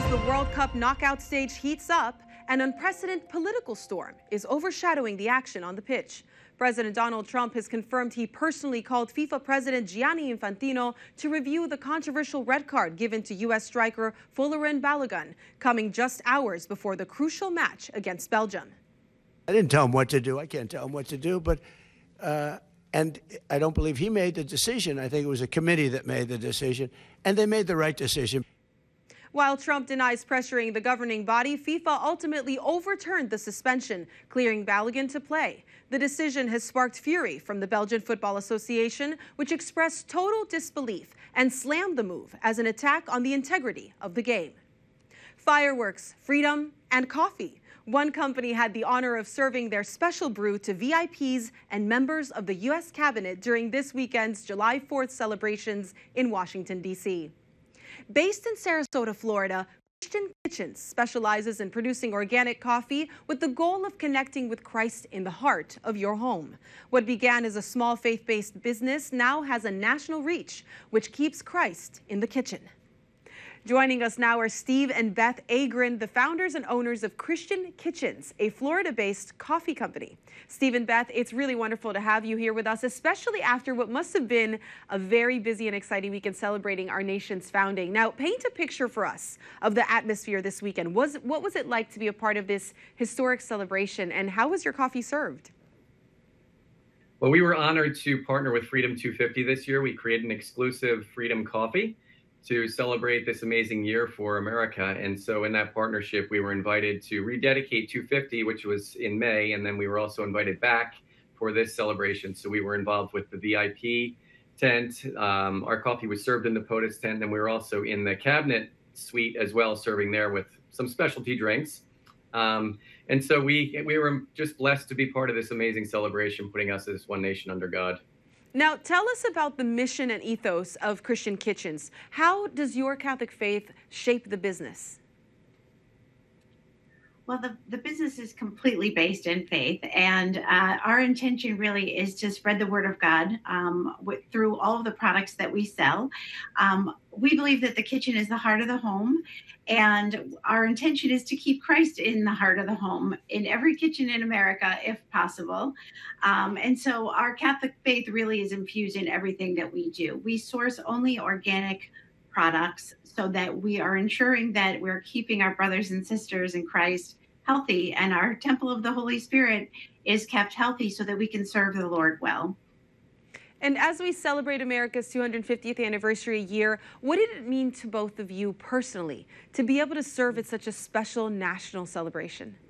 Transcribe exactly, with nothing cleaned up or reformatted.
the World Cup knockout stage heats up, an unprecedented political storm is overshadowing the action on the pitch. President Donald Trump has confirmed he personally called FIFA President Gianni Infantino to review the controversial red card given to U S striker Folarin Balogun, coming just hours before the crucial match against Belgium. I didn't tell him what to do. I can't tell him what to do, but uh, and I don't believe he made the decision. I think it was a committee that made the decision, and they made the right decision. While Trump denies pressuring the governing body, FIFA ultimately overturned the suspension, clearing Balogun to play. The decision has sparked fury from the Belgian Football Association, which expressed total disbelief and slammed the move as an attack on the integrity of the game. Fireworks, freedom, and coffee. One company had the honor of serving their special brew to V I Ps and members of the U S cabinet during this weekend's July fourth celebrations in Washington, D C Based in Sarasota, Florida, Christian Kitchens specializes in producing organic coffee with the goal of connecting with Christ in the heart of your home. What began as a small faith-based business now has a national reach, which keeps Christ in the kitchen. Joining us now are Steve and Beth Agrin, the founders and owners of Christian Kitchens, a Florida-based coffee company. Steve and Beth, it's really wonderful to have you here with us, especially after what must have been a very busy and exciting weekend celebrating our nation's founding. Now, paint a picture for us of the atmosphere this weekend. Was, what was it like to be a part of this historic celebration, and how was your coffee served? Well, we were honored to partner with Freedom two fifty this year. We created an exclusive Freedom Coffee to celebrate this amazing year for America. And so in that partnership, we were invited to rededicate two fifty, which was in May. And then we were also invited back for this celebration. So we were involved with the V I P tent. Um, our coffee was served in the POTUS tent. And we were also in the cabinet suite as well, serving there with some specialty drinks. Um, and so we, we were just blessed to be part of this amazing celebration, putting us as one nation under God. Now, tell us about the mission and ethos of Christian Kitchens. How does your Catholic faith shape the business? Well, the, the business is completely based in faith, and uh, our intention really is to spread the word of God um, with, through all of the products that we sell. Um, we believe that the kitchen is the heart of the home, and our intention is to keep Christ in the heart of the home in every kitchen in America, if possible. Um, and so our Catholic faith really is infused in everything that we do. We source only organic products so that we are ensuring that we're keeping our brothers and sisters in Christ healthy, and our temple of the Holy Spirit is kept healthy so that we can serve the Lord well. And as we celebrate America's two hundred fiftieth anniversary year, what did it mean to both of you personally to be able to serve at such a special national celebration?